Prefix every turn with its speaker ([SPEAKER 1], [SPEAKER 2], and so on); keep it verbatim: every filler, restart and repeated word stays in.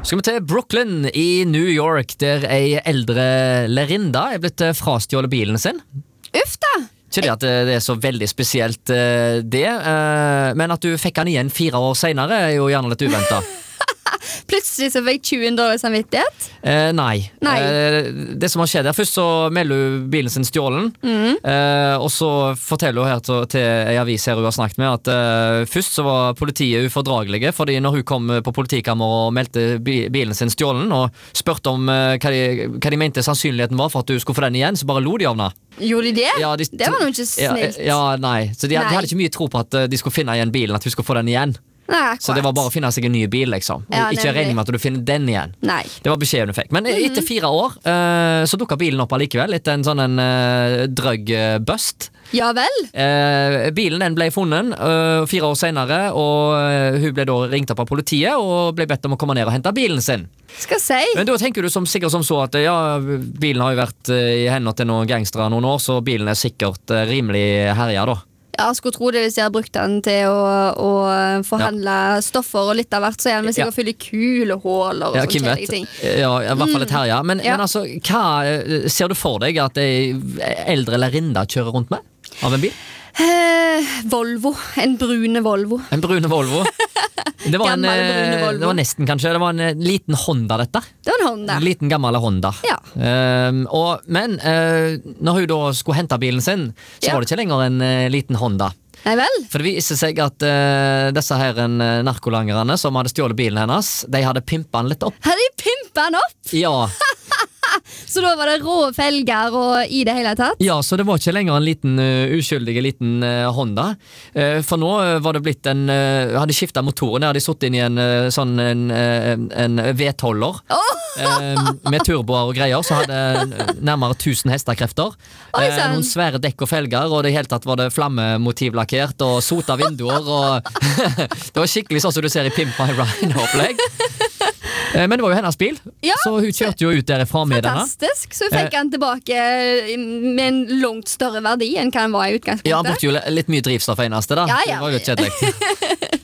[SPEAKER 1] Skal vi til Brooklyn i New York, der ei eldre Lerinda er blitt frastjålet bilen sin.
[SPEAKER 2] Uff da!
[SPEAKER 1] Ikke det at det er så veldig spesielt det, men at du fikk han igjen fire år senere er jo gjerne litt uventet.
[SPEAKER 2] Plutselig så fikk tjuven dårlig samvittighet?
[SPEAKER 1] Eh, nei.
[SPEAKER 2] nei.
[SPEAKER 1] Eh, det som har skjedd her, først så melder hun bilen sin stjålen, mm. eh, og så forteller hun her til, til en avis her hun har snakket med, at eh, først så var politiet ufordragelige, fordi når hun kom på politikammer og meldte bilen sin stjålen, og spørte om eh, hva, de, hva de mente sannsynligheten var for at du skulle få den igjen, så bare lo de av henne.
[SPEAKER 2] Gjorde de det?
[SPEAKER 1] Ja, de,
[SPEAKER 2] det var noe ikke snilt.
[SPEAKER 1] Ja, ja nei. Så de, de hadde ikke mye tro på at de skulle finne igjen bilen, at hun skulle få den igjen.
[SPEAKER 2] Nei,
[SPEAKER 1] så det var bare å finne seg en ny bil liksom.
[SPEAKER 2] Ja,
[SPEAKER 1] ikke regning med at du finner den igjen.
[SPEAKER 2] Nei.
[SPEAKER 1] Det var beskjeden du fikk. Men mm-hmm. etter fire år uh, så dukket bilen opp allikevel, etter en sånn en uh, drug bust.
[SPEAKER 2] Ja vel.
[SPEAKER 1] uh, Bilen den ble funnet uh, fire år senere, og uh, hun ble da ringt opp av politiet og ble bedt om å komme ned og hente bilen sin.
[SPEAKER 2] Skal si.
[SPEAKER 1] Men da tenker du som sikkert som så at ja, bilen har jo vært uh, i hendene til noen gangstere noen år, så bilen er sikkert uh, rimelig herja da.
[SPEAKER 2] Ja, jeg skulle tro det hvis jeg hadde brukt den til å, å forhandle ja. stoffer og litt av hvert, så gjerne hvis jeg ja. fyller kulehåler og
[SPEAKER 1] ja,
[SPEAKER 2] sånne kjedelige ting.
[SPEAKER 1] Ja, i hvert fall litt her, ja. Men,
[SPEAKER 2] ja.
[SPEAKER 1] men altså, hva ser du for deg at ei eldre Lerinda kjører rundt med av en bil?
[SPEAKER 2] Eh, Volvo. En brune Volvo.
[SPEAKER 1] En brune Volvo. Det var, en,
[SPEAKER 2] Volvo.
[SPEAKER 1] det var nesten kanskje Det var en liten Honda dette.
[SPEAKER 2] Det var en Honda.
[SPEAKER 1] En liten gammel Honda.
[SPEAKER 2] Ja.
[SPEAKER 1] um, og, Men uh, når hun da skulle hente bilen sin, så ja. var det ikke lenger en uh, liten Honda.
[SPEAKER 2] Nei vel?
[SPEAKER 1] For det viser seg at uh, disse her uh, narkolangerne som hadde stjålet bilen hennes, de hadde pimpet den litt opp.
[SPEAKER 2] Hadde de pimpet den opp?
[SPEAKER 1] Ja.
[SPEAKER 2] Så da var det rå felger og i det hele tatt?
[SPEAKER 1] Ja, så det var ikke lenger en liten uh, uskyldig liten uh, Honda. Uh, for nå uh, var det blitt en uh, hadde skiftet motoren. Jeg hadde satt inn i en uh, sånn en, uh, en V-tolver oh! uh, med turboer og greier. Så hadde nærmere tusen hestekrefter. Uh, noen svære dekk og felger, og det i hele tatt var det flammemotivlakkert og sota vinduer. Og det var skikkelig sånn som du ser i Pimp My Ride-opplegg. Men det var jo hennes bil, ja, så hun kjørte jo ut derifra med denne.
[SPEAKER 2] Fantastisk, så hun fikk han tilbake med en langt større verdi enn hva han var i utgangspunktet.
[SPEAKER 1] Ja, han brukte jo litt mye drivstoff eneste da.
[SPEAKER 2] Ja, ja.
[SPEAKER 1] Det var jo kjedelig.